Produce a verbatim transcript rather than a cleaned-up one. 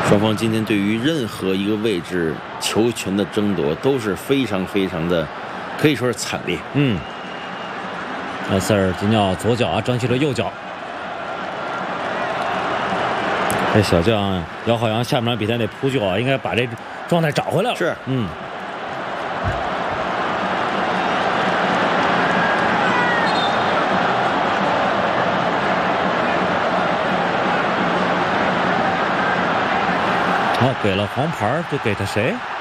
双方今天对于任何一个位置球权的争夺都是非常非常的，可以说是惨烈。 嗯，埃塞尔吉鸟左脚啊，争取了右脚。这小将姚浩洋下半场比赛得扑救啊，应该把这状态找回来了。 是， 嗯。好，给了黄牌，这给他谁？